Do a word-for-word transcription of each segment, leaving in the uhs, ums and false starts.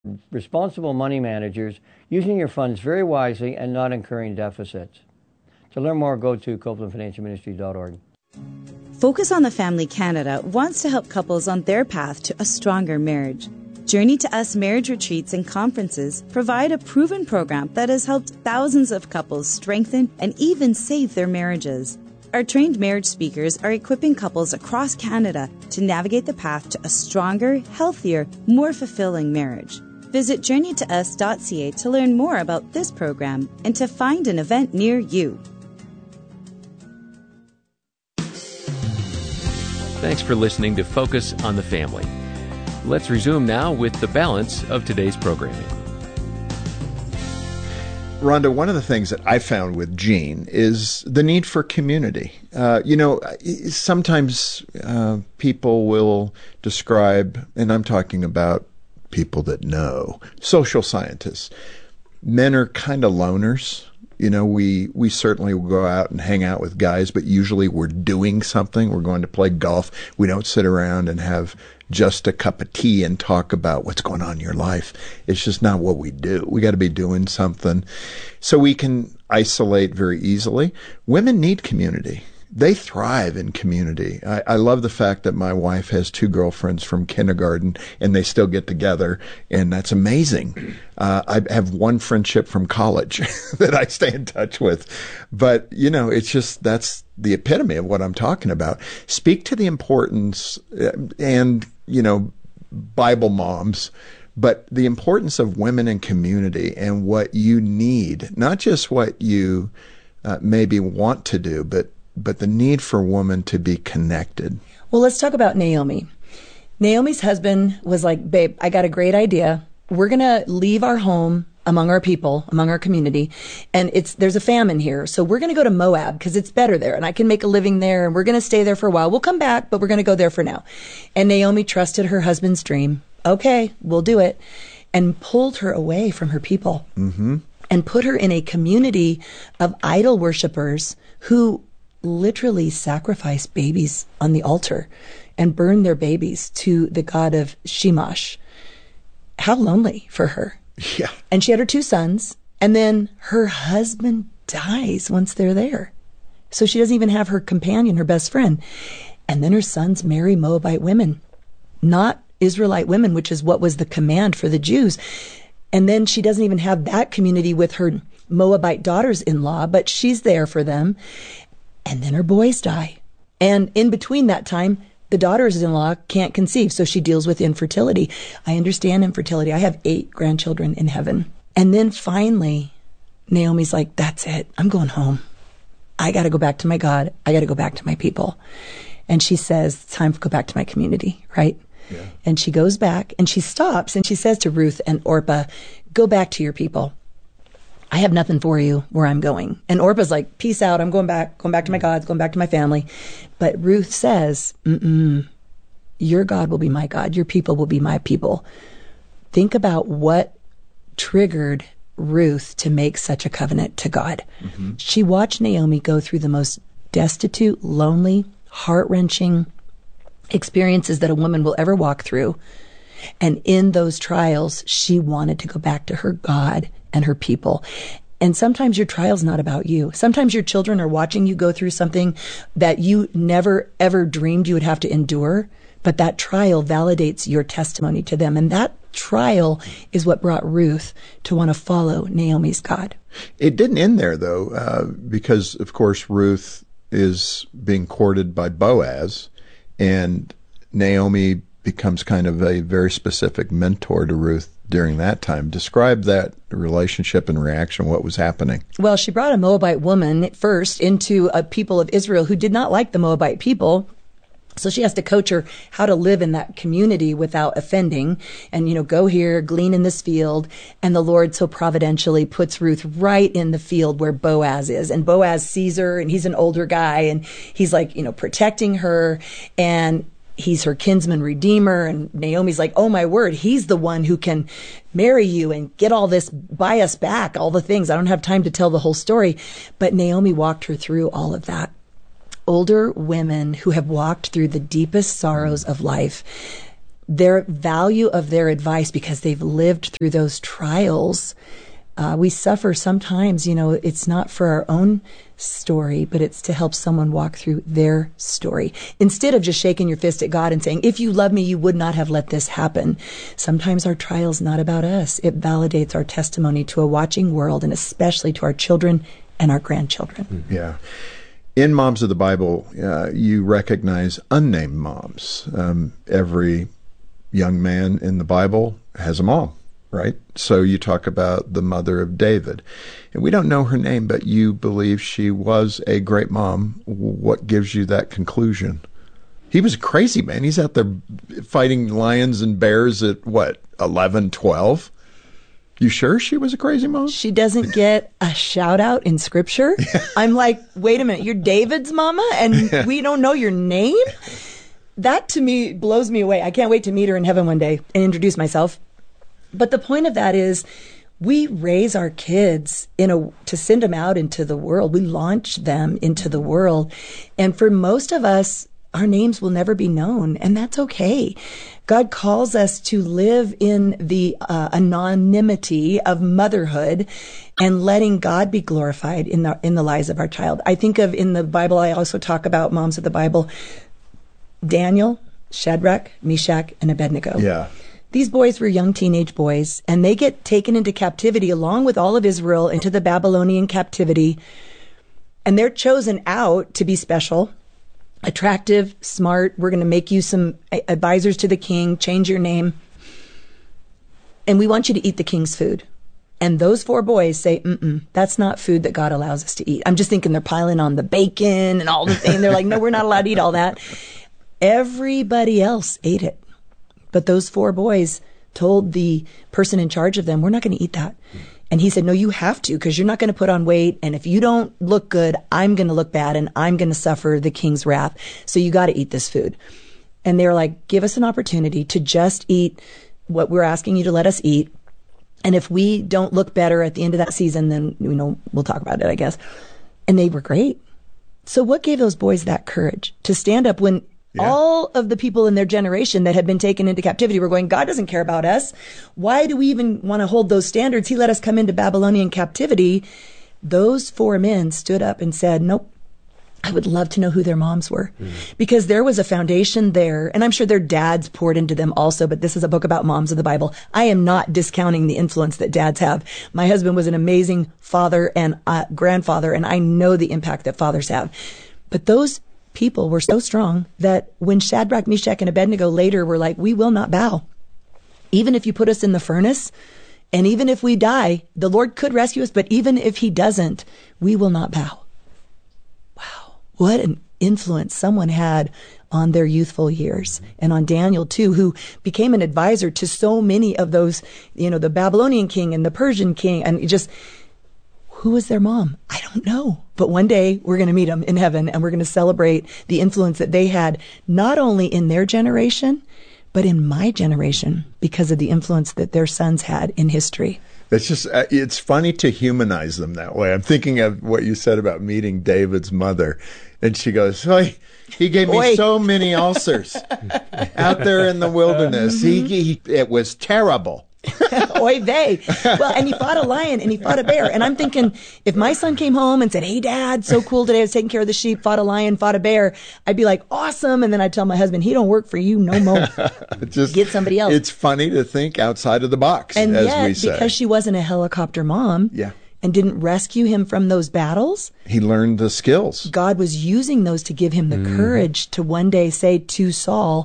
responsible money managers, using your funds very wisely and not incurring deficits. To learn more, go to copeland financial ministry dot org. Focus on the Family Canada wants to help couples on their path to a stronger marriage. Journey to Us marriage retreats and conferences provide a proven program that has helped thousands of couples strengthen and even save their marriages. Our trained marriage speakers are equipping couples across Canada to navigate the path to a stronger, healthier, more fulfilling marriage. Visit journey to us dot c a to learn more about this program and to find an event near you. Thanks for listening to Focus on the Family. Let's resume now with the balance of today's programming. Rhonda, one of the things that I found with Jean is the need for community. Uh, you know, sometimes uh, people will describe, and I'm talking about people that know, social scientists. Men are kind of loners. You know, we, we certainly will go out and hang out with guys, but usually we're doing something. We're going to play golf. We don't sit around and have just a cup of tea and talk about what's going on in your life. It's just not what we do. We got to be doing something. So we can isolate very easily. Women need community. They thrive in community. I, I love the fact that my wife has two girlfriends from kindergarten and they still get together, and that's amazing. Uh, I have one friendship from college that I stay in touch with. But, you know, it's just, that's the epitome of what I'm talking about. Speak to the importance uh, and, you know, Bible moms, but the importance of women in community and what you need, not just what you uh, maybe want to do, but but the need for women to be connected. Well, let's talk about Naomi. Naomi's husband was like, babe, I got a great idea. We're going to leave our home among our people, among our community, and it's there's a famine here. So we're going to go to Moab because it's better there, and I can make a living there, and we're going to stay there for a while. We'll come back, but we're going to go there for now. And Naomi trusted her husband's dream. Okay, we'll do it. And pulled her away from her people mm-hmm. and put her in a community of idol worshipers who literally sacrifice babies on the altar and burn their babies to the god of Shamash. How lonely for her. Yeah. And she had her two sons, and then her husband dies once they're there. So she doesn't even have her companion, her best friend. And then her sons marry Moabite women, not Israelite women, which is what was the command for the Jews. And then she doesn't even have that community with her Moabite daughters-in-law, but she's there for them. And then her boys die. And in between that time, the daughters-in-law can't conceive, so she deals with infertility. I understand infertility. I have eight grandchildren in heaven. And then finally, Naomi's like, that's it. I'm going home. I got to go back to my God. I got to go back to my people. And she says, it's time to go back to my community, right? Yeah. And she goes back and she stops and she says to Ruth and Orpah, go back to your people. I have nothing for you where I'm going. And Orpah's like, peace out. I'm going back, going back to my gods, going back to my family. But Ruth says, mm-mm, your God will be my God. Your people will be my people. Think about what triggered Ruth to make such a covenant to God. Mm-hmm. She watched Naomi go through the most destitute, lonely, heart-wrenching experiences that a woman will ever walk through. And in those trials, she wanted to go back to her God and her people. And sometimes your trial's not about you. Sometimes your children are watching you go through something that you never, ever dreamed you would have to endure. But that trial validates your testimony to them. And that trial is what brought Ruth to want to follow Naomi's God. It didn't end there, though, uh, because, of course, Ruth is being courted by Boaz, and Naomi becomes kind of a very specific mentor to Ruth during that time. Describe that relationship and reaction, what was happening. Well, she brought a Moabite woman first into a people of Israel who did not like the Moabite people. So she has to coach her how to live in that community without offending and, you know, go here, glean in this field. And the Lord so providentially puts Ruth right in the field where Boaz is. And Boaz sees her, and he's an older guy, and he's like, you know, protecting her, and he's her kinsman redeemer. And Naomi's like, oh my word, he's the one who can marry you and get all this, buy us back, all the things. I don't have time to tell the whole story. But Naomi walked her through all of that. Older women who have walked through the deepest sorrows of life their value of their advice because they've lived through those trials. Uh, we suffer sometimes, you know, it's not for our own story, but it's to help someone walk through their story. Instead of just shaking your fist at God and saying, if you love me, you would not have let this happen. Sometimes our trial's not about us. It validates our testimony to a watching world, and especially to our children and our grandchildren. Yeah. In Moms of the Bible, uh, you recognize unnamed moms. Um, every young man in the Bible has a mom, right? So you talk about the mother of David. And we don't know her name, but you believe she was a great mom. What gives you that conclusion? He was a crazy man. He's out there fighting lions and bears at, what, eleven, twelve? You sure she was a crazy mom? She doesn't get a shout out in scripture. Yeah. I'm like, wait a minute, you're David's mama and yeah. we don't know your name? That to me blows me away. I can't wait to meet her in heaven one day and introduce myself. But the point of that is we raise our kids in a to send them out into the world. We launch them into the world. And for most of us, our names will never be known, and that's okay. God calls us to live in the uh, anonymity of motherhood and letting God be glorified in the in the lives of our child. I think of in the Bible, I also talk about moms of the Bible, Daniel, Shadrach, Meshach, and Abednego. Yeah. These boys were young teenage boys, and they get taken into captivity along with all of Israel into the Babylonian captivity, and they're chosen out to be special, attractive, smart. We're going to make you some advisors to the king, change your name, and we want you to eat the king's food. And those four boys say, mm-mm, that's not food that God allows us to eat. I'm just thinking they're piling on the bacon and all the things. They're like, no, we're not allowed to eat all that. Everybody else ate it. But those four boys told the person in charge of them, we're not going to eat that. And he said, no, you have to, because you're not going to put on weight. And if you don't look good, I'm going to look bad and I'm going to suffer the king's wrath. So you got to eat this food. And they were like, give us an opportunity to just eat what we're asking you to let us eat. And if we don't look better at the end of that season, then, you know, we'll talk about it, I guess. And they were great. So what gave those boys that courage to stand up when yeah. all of the people in their generation that had been taken into captivity were going, God doesn't care about us. Why do we even want to hold those standards? He let us come into Babylonian captivity. Those four men stood up and said, nope, I would love to know who their moms were, mm. because there was a foundation there. And I'm sure their dads poured into them also, but this is a book about moms of the Bible. I am not discounting the influence that dads have. My husband was an amazing father and uh, grandfather, and I know the impact that fathers have. But those people were so strong that when Shadrach, Meshach, and Abednego later were like, we will not bow. Even if you put us in the furnace, and even if we die, the Lord could rescue us, but even if he doesn't, we will not bow. Wow. What an influence someone had on their youthful years. And on Daniel too, who became an advisor to so many of those, you know, the Babylonian king and the Persian king, and just, who was their mom? I don't know. But one day we're going to meet them in heaven, and we're going to celebrate the influence that they had, not only in their generation, but in my generation, because of the influence that their sons had in history. It's just, uh, it's funny to humanize them that way. I'm thinking of what you said about meeting David's mother. And she goes, Oy, he gave me Oy. so many ulcers out there in the wilderness. Mm-hmm. He, he, it was terrible. Oy vey. Well, and he fought a lion and he fought a bear. And I'm thinking, if my son came home and said, hey, Dad, so cool today, I was taking care of the sheep, fought a lion, fought a bear, I'd be like, awesome. And then I'd tell my husband, he don't work for you no more. Just, get somebody else. It's funny to think outside of the box, and as yet, we say. Because she wasn't a helicopter mom, yeah. and didn't rescue him from those battles, he learned the skills. God was using those to give him the mm. courage to one day say to Saul,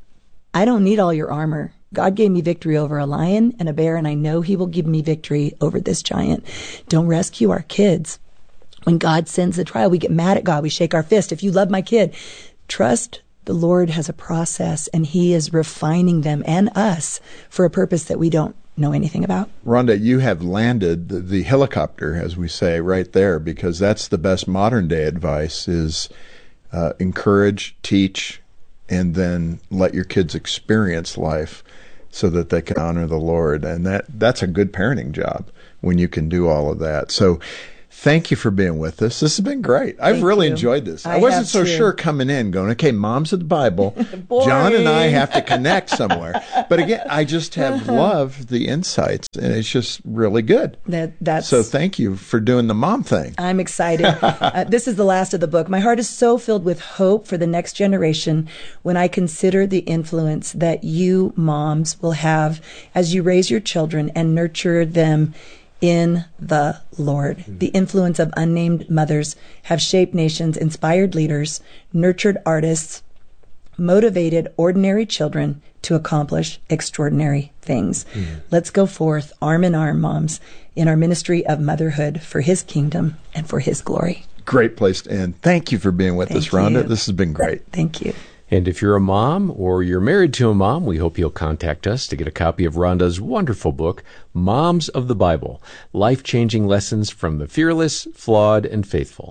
I don't need all your armor. God gave me victory over a lion and a bear, and I know he will give me victory over this giant. Don't rescue our kids. When God sends the trial, we get mad at God. We shake our fist. If you love my kid, trust the Lord has a process, and he is refining them and us for a purpose that we don't know anything about. Rhonda, you have landed the, the helicopter, as we say, right there, because that's the best modern day advice is uh, encourage, teach, and then let your kids experience life so that they can honor the Lord. And that that's a good parenting job when you can do all of that. So thank you for being with us. This has been great. I've Thank really you. enjoyed this. I, I wasn't have so too. sure coming in going, okay, Moms of the Bible. John and I have to connect somewhere. But again, I just have loved the insights, and it's just really good. That that's So thank you for doing the mom thing. I'm excited. uh, this is the last of the book. My heart is so filled with hope for the next generation when I consider the influence that you moms will have as you raise your children and nurture them in the Lord. Mm-hmm. The influence of unnamed mothers have shaped nations, inspired leaders, nurtured artists, motivated ordinary children to accomplish extraordinary things. Mm-hmm. Let's go forth arm in arm, moms, in our ministry of motherhood for His kingdom and for His glory. Great place to end. Thank you for being with Thank us, Rhonda. you. This has been great. Thank you. And if you're a mom or you're married to a mom, we hope you'll contact us to get a copy of Rhonda's wonderful book, Moms of the Bible, Life-Changing Lessons from the Fearless, Flawed, and Faithful.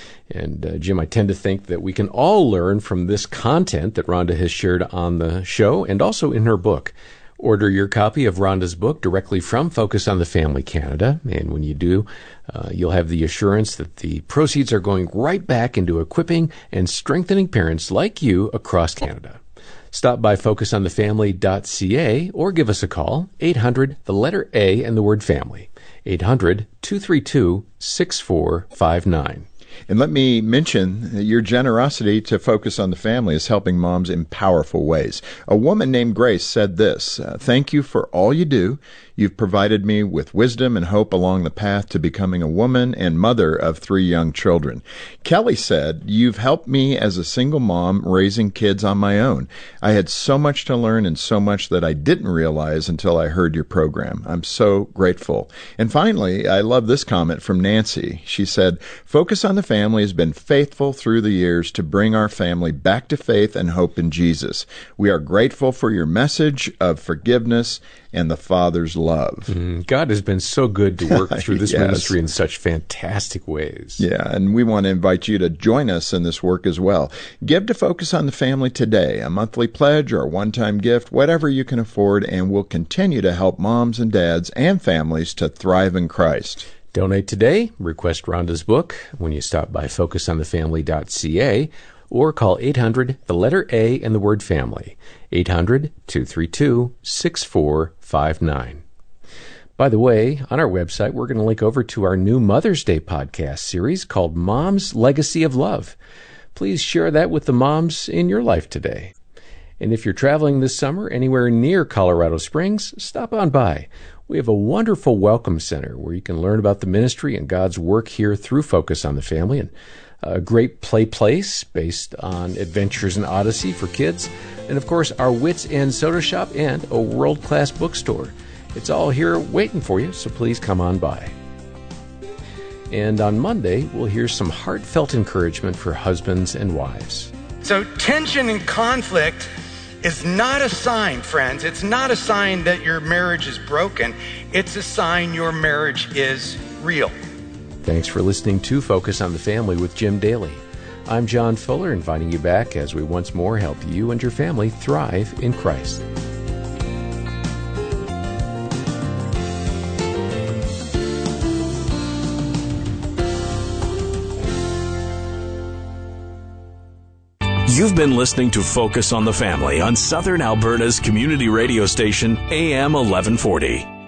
And uh, Jim, I tend to think that we can all learn from this content that Rhonda has shared on the show and also in her book. Order your copy of Rhonda's book directly from Focus on the Family Canada. And when you do, uh, you'll have the assurance that the proceeds are going right back into equipping and strengthening parents like you across Canada. Stop by focus on the family dot c a or give us a call, eight hundred, the letter A and the word family, eight hundred, two three two, six four five nine. And let me mention that your generosity to Focus on the Family is helping moms in powerful ways. A woman named Grace said this, uh, thank you for all you do. You've provided me with wisdom and hope along the path to becoming a woman and mother of three young children. Kelly said, you've helped me as a single mom raising kids on my own. I had so much to learn and so much that I didn't realize until I heard your program. I'm so grateful. And finally, I love this comment from Nancy. She said, Focus on the Family has been faithful through the years to bring our family back to faith and hope in Jesus. We are grateful for your message of forgiveness and the Father's love. Mm, God has been so good to work through this Yes. ministry in such fantastic ways. Yeah, and we want to invite you to join us in this work as well. Give to Focus on the Family today, a monthly pledge or a one-time gift, whatever you can afford, and we'll continue to help moms and dads and families to thrive in Christ. Donate today, request Rhonda's book when you stop by focus on the family dot c a or call eight hundred, the letter A and the word family, eight hundred, two three two, six four five nine. By the way, on our website, we're going to link over to our new Mother's Day podcast series called Mom's Legacy of Love. Please share that with the moms in your life today. And if you're traveling this summer anywhere near Colorado Springs, stop on by. We have a wonderful welcome center where you can learn about the ministry and God's work here through Focus on the Family, and a great play place based on Adventures in Odyssey for kids, and of course our Wits End Soda Shop and a world-class bookstore. It's all here waiting for you, so please come on by. And on Monday, we'll hear some heartfelt encouragement for husbands and wives. So tension and conflict is not a sign, friends. It's not a sign that your marriage is broken. It's a sign your marriage is real. Thanks for listening to Focus on the Family with Jim Daly. I'm John Fuller, inviting you back as we once more help you and your family thrive in Christ. You've been listening to Focus on the Family on Southern Alberta's community radio station, A M eleven forty.